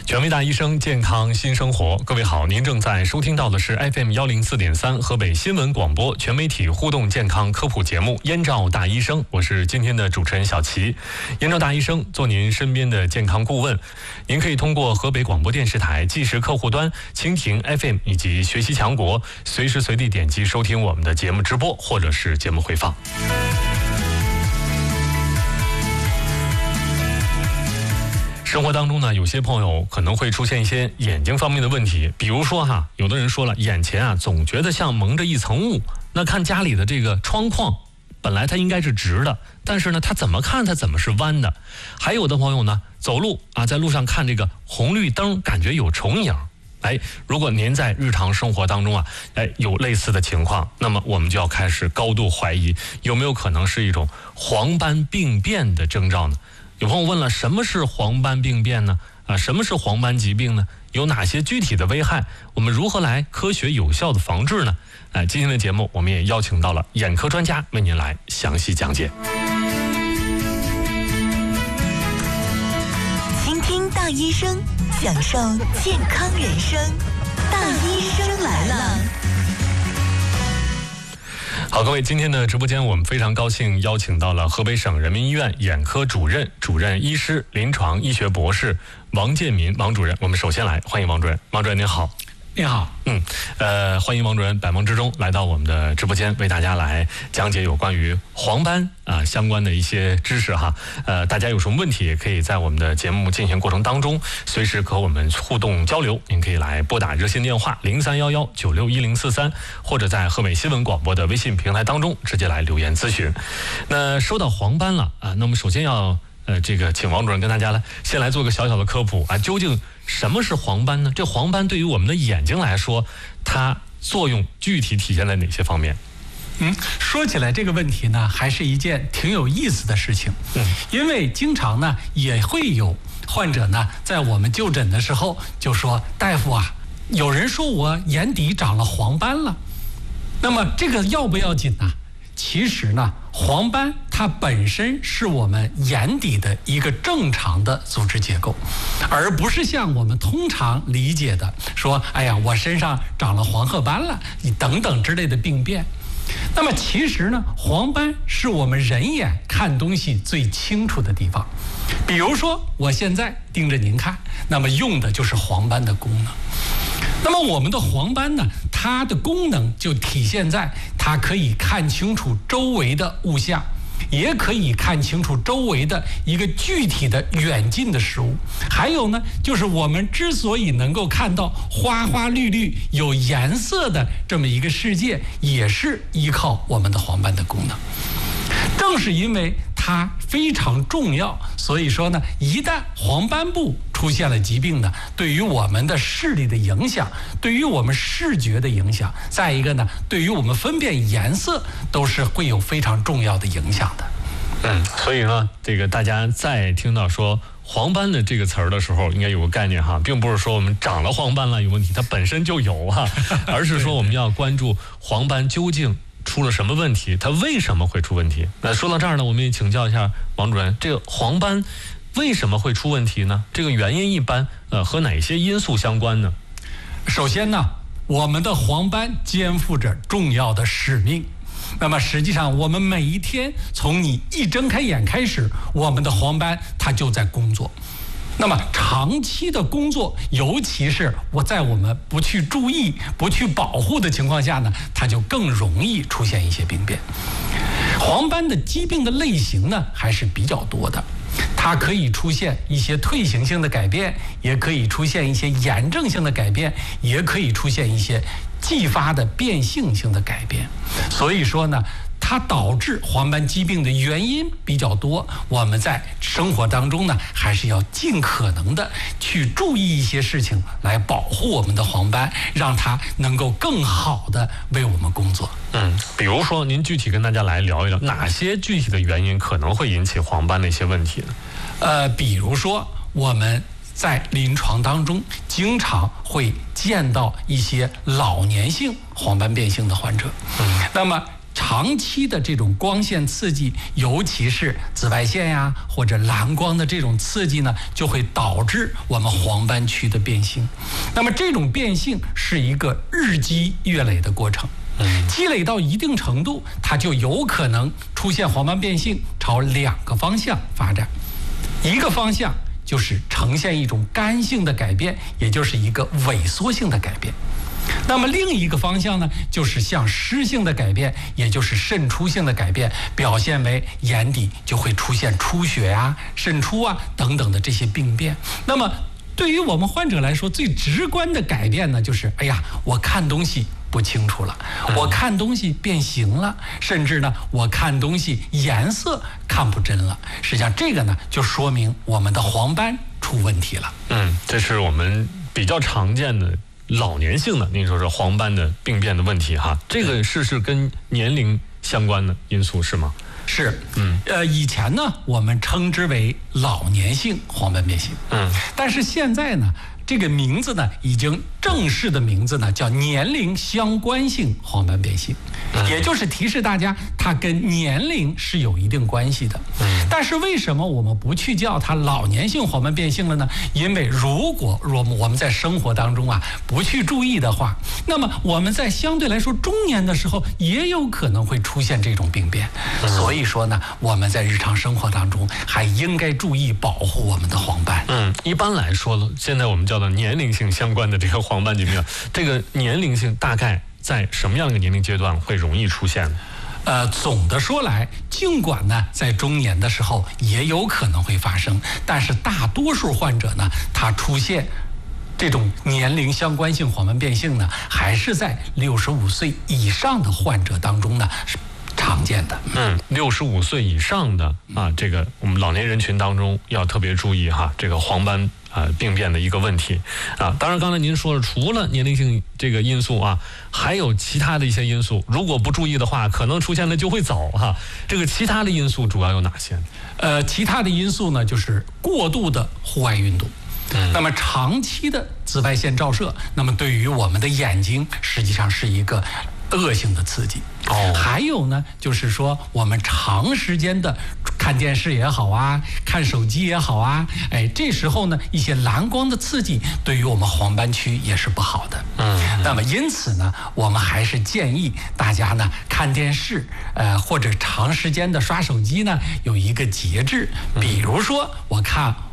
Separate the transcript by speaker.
Speaker 1: 权威大医生，健康新生活。各位好，您正在收听到的是 FM104.3 河北新闻广播全媒体互动健康科普节目《燕赵大医生》，我是今天的主持人小齐。燕赵大医生做您身边的健康顾问，您可以通过河北广播电视台即时客户端、蜻蜓 FM 以及学习强国，随时随地点击收听我们的节目直播或者是节目回放。生活当中呢，有些朋友可能会出现一些眼睛方面的问题，比如说有的人说了，眼前总觉得像蒙着一层雾。那看家里的这个窗框，本来它应该是直的，但是呢，它怎么看它怎么是弯的。还有的朋友呢，走路在路上看这个红绿灯，感觉有重影。如果您在日常生活当中有类似的情况，那么我们就要开始高度怀疑，有没有可能是一种黄斑病变的征兆呢？有朋友问了，什么是黄斑病变呢？什么是黄斑疾病呢？有哪些具体的危害？我们如何来科学有效的防治呢？今天的节目我们也邀请到了眼科专家为您来详细讲解。
Speaker 2: 倾听大医生，享受健康人生。大医生来了。
Speaker 1: 好，各位，今天的直播间我们非常高兴邀请到了河北省人民医院眼科主任医师、临床医学博士王建民王主任。我们首先来欢迎王主任。王主任您好。
Speaker 3: 你好。
Speaker 1: 欢迎王主任百忙之中来到我们的直播间，为大家来讲解有关于黄斑相关的一些知识哈。大家有什么问题也可以在我们的节目进行过程当中随时和我们互动交流。您可以来拨打热线电话0311961043，或者在河北新闻广播的微信平台当中直接来留言咨询。那说到黄斑了那么首先要请王主任跟大家先来做个小小的科普究竟什么是黄斑呢？这黄斑对于我们的眼睛来说，它作用具体体现在哪些方面？
Speaker 3: 说起来这个问题呢，还是一件挺有意思的事情。因为经常呢也会有患者呢在我们就诊的时候就说，大夫有人说我眼底长了黄斑了，那么这个要不要紧呢？其实呢，黄斑它本身是我们眼底的一个正常的组织结构，而不是像我们通常理解的说，我身上长了黄褐斑了等等之类的病变。那么其实呢，黄斑是我们人眼看东西最清楚的地方。比如说我现在盯着您看，那么用的就是黄斑的功能。那么我们的黄斑呢，它的功能就体现在它可以看清楚周围的物象，也可以看清楚周围的一个具体的远近的事物。还有呢，就是我们之所以能够看到花花绿绿有颜色的这么一个世界，也是依靠我们的黄斑的功能。正是因为它非常重要，所以说呢，一旦黄斑部出现了疾病呢，对于我们的视力的影响，对于我们视觉的影响，再一个呢，对于我们分辨颜色都是会有非常重要的影响的。
Speaker 1: 所以呢，大家在听到说黄斑的这个词儿的时候，应该有个概念并不是说我们长了黄斑了有问题，它本身就有而是说我们要关注黄斑究竟出了什么问题，它为什么会出问题。那说到这儿呢，我们也请教一下王主任，这个黄斑为什么会出问题呢？这个原因一般和哪些因素相关呢？
Speaker 3: 首先呢，我们的黄斑肩负着重要的使命。那么实际上我们每一天从你一睁开眼开始，我们的黄斑它就在工作。那么长期的工作，尤其是在我们不去注意、不去保护的情况下呢，它就更容易出现一些病变。黄斑的疾病的类型呢还是比较多的，它可以出现一些退行性的改变，也可以出现一些炎症性的改变，也可以出现一些继发的变性性的改变。所以说呢，它导致黄斑疾病的原因比较多，我们在生活当中呢，还是要尽可能的去注意一些事情，来保护我们的黄斑，让它能够更好的为我们工作。
Speaker 1: 比如说您具体跟大家来聊一聊，哪些具体的原因可能会引起黄斑的一些问题呢？
Speaker 3: 比如说我们在临床当中经常会见到一些老年性黄斑变性的患者，那么长期的这种光线刺激，尤其是紫外线呀或者蓝光的这种刺激呢，就会导致我们黄斑区的变性。那么这种变性是一个日积月累的过程，积累到一定程度，它就有可能出现黄斑变性，朝2个方向发展。一个方向就是呈现一种干性的改变，也就是一个萎缩性的改变。那么另一个方向呢，就是向湿性的改变，也就是渗出性的改变，表现为眼底就会出现出血啊、渗出啊等等的这些病变。那么对于我们患者来说，最直观的改变呢，就是哎呀，我看东西不清楚了，我看东西变形了，甚至呢，我看东西颜色看不真了。实际上，这个呢，就说明我们的黄斑出问题了。
Speaker 1: 这是我们比较常见的老年性的，您说是黄斑的病变的问题哈。这个是跟年龄相关的因素是吗？
Speaker 3: 是，以前呢，我们称之为老年性黄斑变性，但是现在呢，这个名字呢，已经正式的名字呢叫年龄相关性黄斑变性，也就是提示大家，它跟年龄是有一定关系的。但是为什么我们不去叫它老年性黄斑变性了呢？因为如果我们在生活当中啊不去注意的话，那么我们在相对来说中年的时候也有可能会出现这种病变。所以说呢，我们在日常生活当中还应该注意保护我们的黄斑。
Speaker 1: 一般来说，现在我们叫做年龄性相关的这个黄斑疾病，这个年龄性大概在什么样的一个年龄阶段会容易出现呢？
Speaker 3: 总的说来，尽管呢在中年的时候也有可能会发生，但是大多数患者呢，他出现这种年龄相关性黄斑变性呢，还是在65岁以上的患者当中呢是常见的。
Speaker 1: 65岁以上的啊，这个我们老年人群当中要特别注意哈，这个黄斑病变的一个问题啊。当然，刚才您说了，除了年龄性这个因素啊，还有其他的一些因素，如果不注意的话，可能出现的就会早哈。这个其他的因素主要有哪些呢？
Speaker 3: 其他的因素呢，就是过度的户外运动。那么长期的紫外线照射，那么对于我们的眼睛实际上是一个恶性的刺激。还有呢，就是说我们长时间的看电视也好啊，看手机也好啊，这时候呢，一些蓝光的刺激对于我们黄斑区也是不好的。那么因此呢，我们还是建议大家呢看电视，或者长时间的刷手机呢，有一个节制。比如说，我看